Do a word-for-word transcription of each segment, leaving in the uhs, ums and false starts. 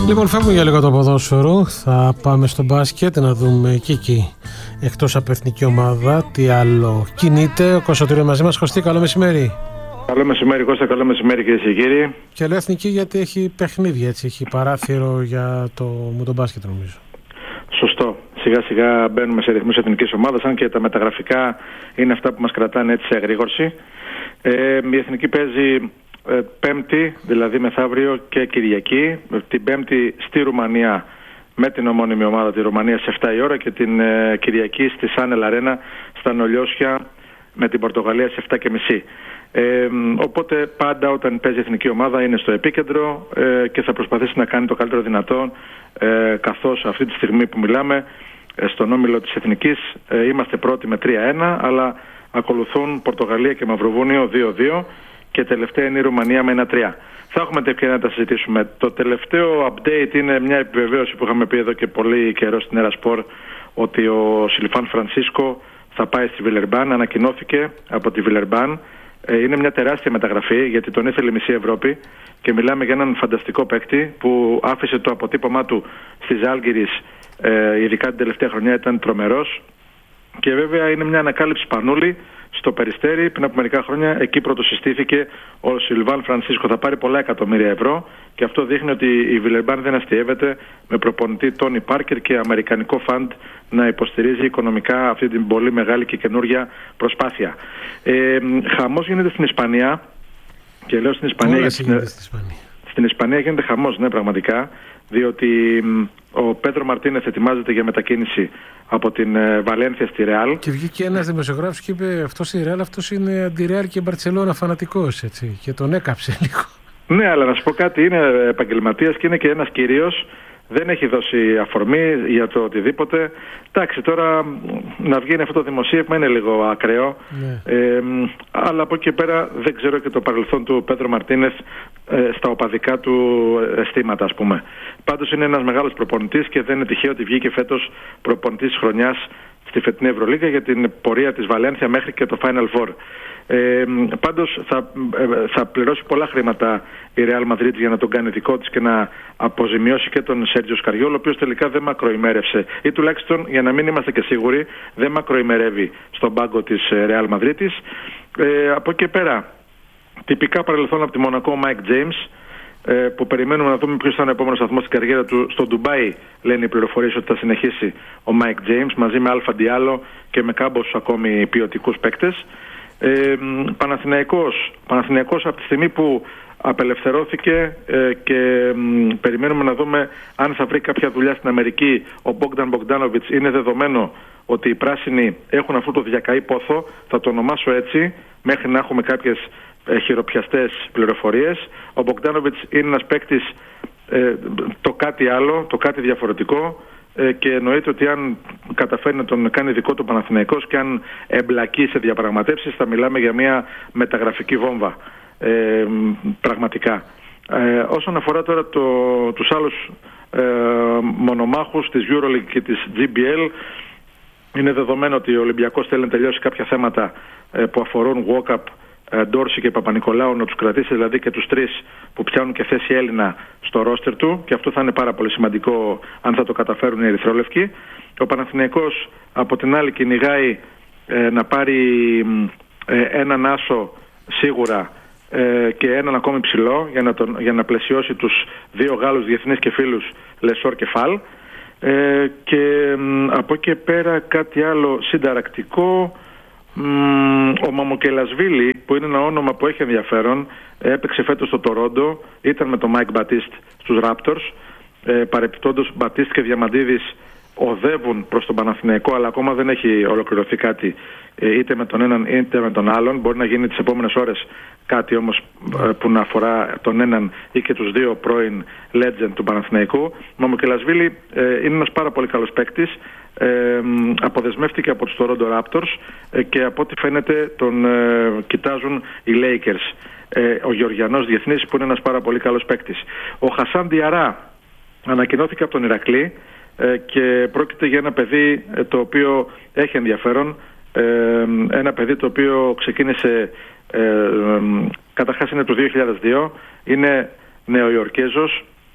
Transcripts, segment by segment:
Λοιπόν, φεύγουμε για λίγο το ποδόσφαιρο. Θα πάμε στο μπάσκετ να δούμε και εκεί, εκτός από εθνική ομάδα, τι άλλο κινείται. Ο Κωνσταντίνος μαζί μας. Κωστή, καλό μεσημέρι. Καλό μεσημέρι, Κώστα, καλό μεσημέρι, κυρίες και κύριοι. Και λέω εθνική γιατί έχει παιχνίδια, έτσι, έχει παράθυρο για το μοτομπάσκετ, νομίζω. Σωστό. Σιγά σιγά μπαίνουμε σε ρυθμούς εθνικής ομάδας, αν και τα μεταγραφικά είναι αυτά που μας κρατάνε έτσι σε εγρήγορση. Ε, η εθνική παίζει ε, Πέμπτη, δηλαδή μεθαύριο, και Κυριακή. Την Πέμπτη στη Ρουμανία με την ομώνυμη ομάδα τη Ρουμανία σε εφτά η ώρα και την ε, Κυριακή στη Σάνελ Αρένα στα Νολιώσια με την Πορτογαλία σε εφτά και μισή. Ε, οπότε πάντα όταν παίζει η εθνική ομάδα είναι στο επίκεντρο ε, και θα προσπαθήσει να κάνει το καλύτερο δυνατό, ε, καθώς αυτή τη στιγμή που μιλάμε ε, στον όμιλο της εθνικής ε, είμαστε πρώτοι με τρία ένα, αλλά ακολουθούν Πορτογαλία και Μαυροβούνιο δύο δύο και τελευταία είναι η Ρουμανία με ένα τρία. Θα έχουμε την ευκαιρία να τα συζητήσουμε. Το τελευταίο update είναι μια επιβεβαίωση που είχαμε πει εδώ και πολύ καιρό στην Ερασπορ, ότι ο Σιλβάν Φρανσίσκο θα πάει στη Βιλερμπάν. Ανακοινώθηκε από τη Βιλερμπάν. Είναι μια τεράστια μεταγραφή, γιατί τον ήθελε η μισή Ευρώπη και μιλάμε για έναν φανταστικό παίκτη που άφησε το αποτύπωμά του στη Ζάλγκιρις, ειδικά την τελευταία χρονιά ήταν τρομερός, και βέβαια είναι μια ανακάλυψη πανούλη στο Περιστέρι. Πριν από μερικά χρόνια εκεί πρωτοσυστήθηκε ο Σιλβάν Φρανσίσκο. Θα πάρει πολλά εκατομμύρια ευρώ και αυτό δείχνει ότι η Βιλερμπάν δεν αστειεύεται με προπονητή Τόνι Πάρκερ και αμερικανικό φαντ να υποστηρίζει οικονομικά αυτή την πολύ μεγάλη και καινούργια προσπάθεια. Ε, χαμός γίνεται στην Ισπανία, και λέω στην Ισπανία γιατί στην, στην, Ισπανία. στην Ισπανία γίνεται χαμός, ναι, πραγματικά, διότι ο Πέντρο Μαρτίνεθ ετοιμάζεται για μετακίνηση από την Βαλένθια στη Ρεάλ. Και βγήκε ένας δημοσιογράφος και είπε: αυτός η Ρεάλ, αυτός είναι αντι-Ρεάλ και Μπαρτσελώνα φανατικός, έτσι. Και τον έκαψε λίγο. Ναι, αλλά να σου πω κάτι, είναι επαγγελματίας και είναι και ένας κυρίως. Δεν έχει δώσει αφορμή για το οτιδήποτε. Εντάξει, τώρα να βγαίνει αυτό το δημοσίευμα είναι λίγο ακραίο. Ναι. Ε, αλλά από εκεί πέρα δεν ξέρω και το παρελθόν του Πέντρο Μαρτίνεθ ε, στα οπαδικά του αισθήματα, ας πούμε. Πάντως είναι ένας μεγάλος προπονητής και δεν είναι τυχαίο ότι βγήκε φέτος προπονητής της χρονιάς στη φετινή Ευρωλίγα για την πορεία της Βαλένθια μέχρι και το Final Four. Ε, πάντως θα, ε, θα πληρώσει πολλά χρήματα η Real Madrid για να τον κάνει δικό της και να αποζημιώσει και τον Σέρτζιο Σκαριόλ, ο οποίος τελικά δεν μακροημέρευσε, ή τουλάχιστον, για να μην είμαστε και σίγουροι, δεν μακροημερεύει στον πάγκο της Real Madrid. Ε, από εκεί πέρα, τυπικά παρελθόν από τη Μονακό, ο Mike James, ε, που περιμένουμε να δούμε ποιος θα είναι ο επόμενος σταθμός στην καριέρα του. Στο Ντουμπάι λένε οι πληροφορίες ότι θα συνεχίσει ο Mike James μαζί με Αλφα Ντιάλο και με κάμποσους ακόμη ποιοτικούς παίκτες. Ε, Παναθηναϊκός, Παναθηναϊκός από τη στιγμή που απελευθερώθηκε ε, και μ, περιμένουμε να δούμε αν θα βρει κάποια δουλειά στην Αμερική ο Μπόγκταν Μπογκντάνοβιτς. Είναι δεδομένο ότι οι πράσινοι έχουν αυτό το διακαή πόθο, θα το ονομάσω έτσι μέχρι να έχουμε κάποιες ε, χειροπιαστές πληροφορίες. Ο Μπογκντάνοβιτς είναι ένας παίκτης ε, το κάτι άλλο, το κάτι διαφορετικό, και εννοείται ότι αν καταφέρει να τον κάνει δικό του Παναθηναϊκός και αν εμπλακεί σε διαπραγματεύσεις, θα μιλάμε για μια μεταγραφική βόμβα, ε, πραγματικά. Ε, όσον αφορά τώρα το, τους άλλους ε, μονομάχους της EuroLeague και της τζι μπι ελ, είναι δεδομένο ότι ο Ολυμπιακός θέλει να τελειώσει κάποια θέματα ε, που αφορούν Walkup, Ντόρση και Παπα-Νικολάου, να τους κρατήσει δηλαδή και τους τρεις που πιάνουν και θέση Έλληνα στο ρόστερ του, και αυτό θα είναι πάρα πολύ σημαντικό αν θα το καταφέρουν οι Ερυθρόλευκοι. Ο Παναθηναϊκός από την άλλη κυνηγάει ε, να πάρει ε, έναν άσο σίγουρα ε, και έναν ακόμη ψηλό για να, τον, για να πλαισιώσει τους δύο Γάλλους διεθνείς και φίλους Λεσόρ και Φαλ. Ε, και ε, από εκεί πέρα κάτι άλλο συνταρακτικό. Ο Μαμοκελασβίλη, που είναι ένα όνομα που έχει ενδιαφέρον, έπαιξε φέτος στο Τορόντο, ήταν με τον Μάικ Μπατίστ στους Raptors. Ε, παρεπιπτόντως, Μπατίστ και Διαμαντίδης οδεύουν προς τον Παναθηναϊκό, αλλά ακόμα δεν έχει ολοκληρωθεί κάτι ε, είτε με τον έναν είτε με τον άλλον. Μπορεί να γίνει τις επόμενες ώρες κάτι όμως ε, που να αφορά τον έναν ή και τους δύο πρώην legend του Παναθηναϊκού. Ο Μαμοκελασβίλη ε, είναι ένας πάρα πολύ καλός παίκτης. Ε, αποδεσμεύτηκε από τους Toronto Raptors ε, και από ό,τι φαίνεται τον ε, κοιτάζουν οι Lakers. Ε, ο Γεωργιανός διεθνής, που είναι ένας πάρα πολύ καλός παίκτης. Ο Χασάν Διαρά ανακοινώθηκε από τον Ηρακλή ε, και πρόκειται για ένα παιδί ε, το οποίο έχει ενδιαφέρον. Ε, ένα παιδί το οποίο ξεκίνησε ε, ε, καταρχάς είναι του δύο χιλιάδες δύο, είναι Νεοϊορκέζος,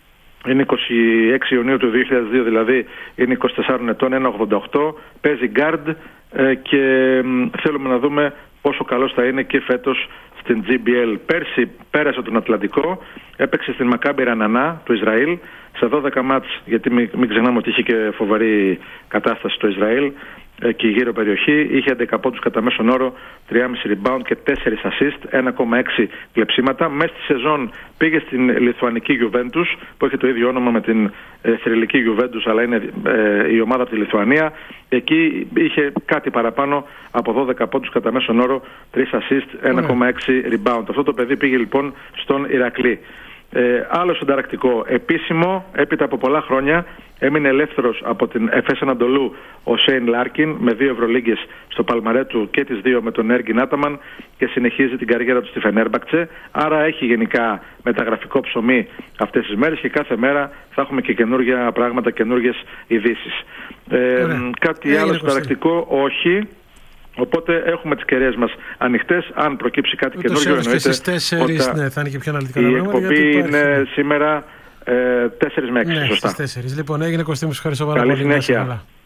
είναι είκοσι έξι Ιουνίου του δύο χιλιάδες δύο, δηλαδή είναι είκοσι τεσσάρων ετών, ένα ογδόντα οκτώ, παίζει guard ε, και ε, θέλουμε να δούμε πόσο καλός θα είναι και φέτος στην τζι μπι ελ. Πέρσι πέρασε τον Ατλαντικό, έπαιξε στην Μακάμπι Ρανανά του Ισραήλ σε δώδεκα μάτς, γιατί μην, μην ξεχνάμε ότι είχε και φοβερή κατάσταση στο Ισραήλ ε, και γύρω περιοχή. Είχε έντεκα πόντους κατά μέσον όρο, τρία κόμμα πέντε rebound και τέσσερα assist, ένα κόμμα έξι κλεψίματα. Μέσα στη σεζόν πήγε στην Λιθουανική Juventus, που έχει το ίδιο όνομα με την ε, θρυλική Juventus, αλλά είναι ε, η ομάδα από τη Λιθουανία. Εκεί είχε κάτι παραπάνω από δώδεκα πόντους κατά μέσον όρο, τρία assist, ένα κόμμα έξι rebound. Αυτό το παιδί πήγε λοιπόν στον Ηρακλή. Ε, άλλο συνταρακτικό επίσημο, έπειτα από πολλά χρόνια έμεινε ελεύθερος από την Εφές Ανατολού ο Σέιν Λάρκιν με δύο Ευρωλίγκες στο παλμαρέ του και τις δύο με τον Έργιν Άταμαν και συνεχίζει την καριέρα του στη Φενέρμπαξε. Άρα έχει γενικά μεταγραφικό ψωμί αυτές τις μέρες και κάθε μέρα θα έχουμε και καινούργια πράγματα, καινούργιες ειδήσεις. Ε, κάτι άλλο συνταρακτικό όχι. Οπότε έχουμε τις κεραίες μας ανοιχτές. Αν προκύψει κάτι καινούργιο, εννοείται. Στις τέσσερις, ναι, θα είναι και πιο αναλυτικά. Η εκπομπή είναι σήμερα ε, τέσσερις με έξι. Ναι, σωστά. στις τέσσερις. Λοιπόν, έγινε Κωστή μου, ευχαριστώ πάρα πολύ. Καλή συνέχεια.